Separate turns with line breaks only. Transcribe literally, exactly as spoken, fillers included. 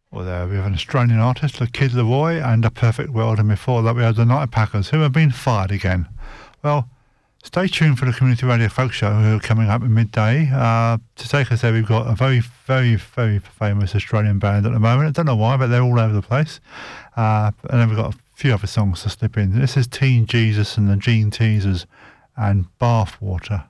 Well, there we have an Australian artist, the Kid Leroy, and A Perfect World, and before that we had the Night Packers, who have been fired again. Well, stay tuned for the Community Radio Folk Show, who are coming up at midday. Uh, to take us there, we've got a very, very, very famous Australian band at the moment. I don't know why, but they're all over the place. Uh, and then we've got a few other songs to slip in. This is Teen Jesus and the Gene Teasers and Bathwater.